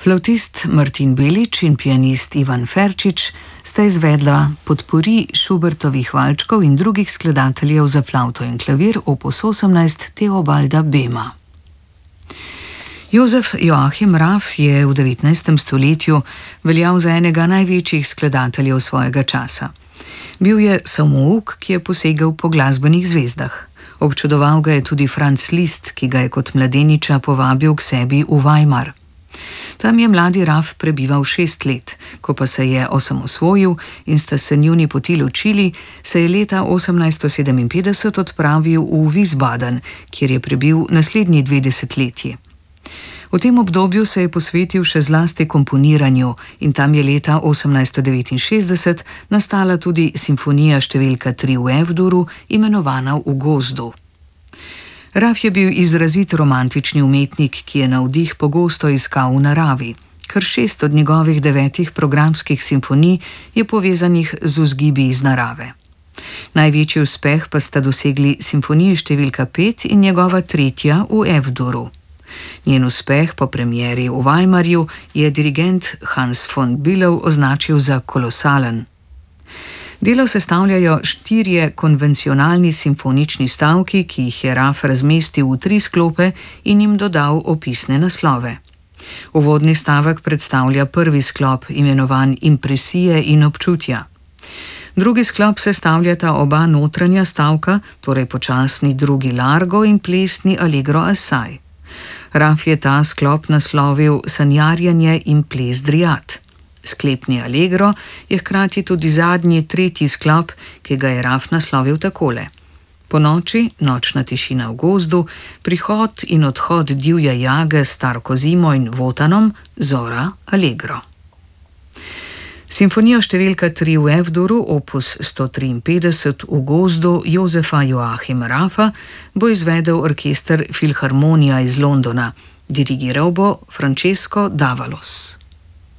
Flavtist Martin Belič in pianist Ivan Ferčič sta izvedla podpori Schubertovih valčkov in drugih skladateljev za flavto in klavir opus 18 Teobalda Bema. Josef Joachim Raff je v 19. stoletju veljal za enega največjih skladateljev svojega časa. Bil je samouk, ki je posegel po glasbenih zvezdah. Občudoval ga je tudi Franz Liszt, ki ga je kot mladeniča povabil k sebi v Weimar. Tam je mladi Raff prebival 6 let, ko pa se je osamosvojil in sta se njuni poti ločili, se je leta 1857 odpravil v Wiesbaden, kjer je prebil naslednji 2 desetletji. V tem obdobju se je posvetil še zlasti komponiranju in tam je leta 1869 nastala tudi simfonija številka 3 v F-duru, imenovana V gozdu. Raff je bil izrazit romantični umetnik, ki je navdih pogosto iskal v naravi. Kar 6 od njegovih 9 programskih simfonij je povezanih z vzgibi iz narave. Največji uspeh pa sta dosegli simfoniji številka 5 in njegova 3. v F-duru. Njen uspeh po premieri v Weimarju je dirigent Hans von Bülow označil za kolosalen. Delo sestavljajo 4 konvencionalni simfonični stavki, ki jih je Raff razmestil v 3 sklope in jim dodal opisne naslove. Uvodni stavek predstavlja prvi sklop, imenovan Impresije in občutja. Drugi sklop sestavljata oba notranja stavka, torej počasni drugi largo in plesni allegro assai. Raff je ta sklop naslovil Sanjarjenje in ples driad. Sklepni allegro je hkrati tudi zadnji 3. sklop, ki ga je Raff naslovil takole: Po noči, nočna tišina v gozdu, prihod in odhod divje jage s starko zimo in votanom, zora, allegro. Simfonijo številka 3 v F-duru, opus 153 v gozdu Josefa Joachima Raffa, bo izvedel orkester Filharmonija iz Londona. Dirigiral bo Francesco Davalos.